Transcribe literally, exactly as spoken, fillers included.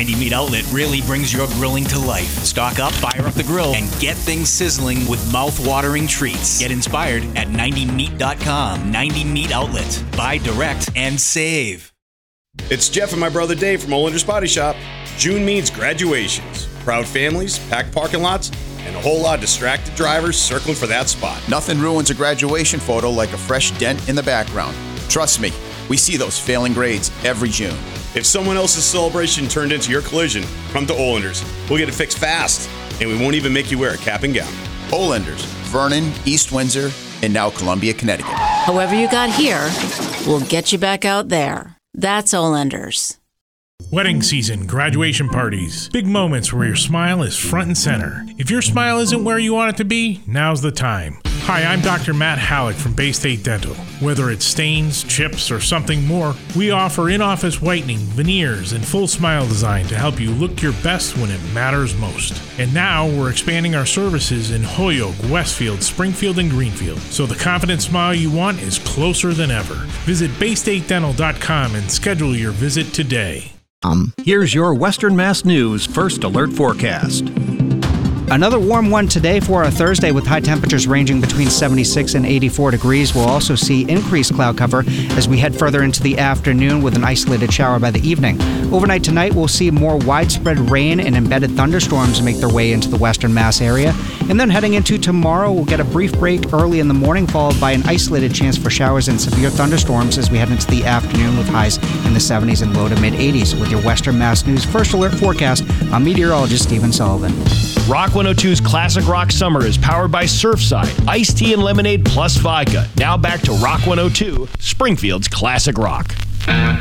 ninety Meat Outlet really brings your grilling to life. Stock up, fire up the grill, and get things sizzling with mouth-watering treats. Get inspired at ninety meat dot com. ninety Meat Outlet. Buy direct and save. It's Jeff and my brother Dave from Olender's Body Shop. June means graduations, proud families, packed parking lots, and a whole lot of distracted drivers circling for that spot. Nothing ruins a graduation photo like a fresh dent in the background. Trust me, we see those failing grades every June. If someone else's celebration turned into your collision, come to Olender's. We'll get it fixed fast, and we won't even make you wear a cap and gown. Olender's, Vernon, East Windsor, and now Columbia, Connecticut. However you got here, we'll get you back out there. That's Olender's. Wedding season, graduation parties, big moments where your smile is front and center. If your smile isn't where you want it to be, now's the time. Hi, I'm Doctor Matt Halleck from Bay State Dental. Whether it's stains, chips, or something more, we offer in-office whitening, veneers, and full smile design to help you look your best when it matters most. And now we're expanding our services in Holyoke, Westfield, Springfield, and Greenfield, so the confident smile you want is closer than ever. Visit bay state dental dot com and schedule your visit today. Um, here's your Western Mass News First Alert Forecast. Another warm one today for a Thursday with high temperatures ranging between seventy-six and eighty-four degrees. We'll also see increased cloud cover as we head further into the afternoon with an isolated shower by the evening. Overnight tonight, we'll see more widespread rain and embedded thunderstorms make their way into the Western Mass area. And then heading into tomorrow, we'll get a brief break early in the morning, followed by an isolated chance for showers and severe thunderstorms as we head into the afternoon with highs in the seventies and low to mid eighties. With your Western Mass News First Alert Forecast, I'm meteorologist Stephen Sullivan. Rock one oh two's Classic Rock Summer is powered by Surfside, iced tea and lemonade plus vodka. Now back to Rock one oh two, Springfield's Classic Rock.